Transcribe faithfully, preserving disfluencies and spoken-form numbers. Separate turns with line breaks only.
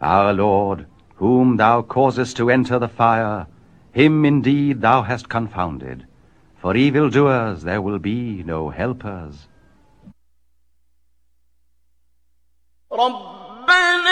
Our Lord, whom thou causest to enter the fire, him indeed thou hast confounded. For evildoers there will be no helpers.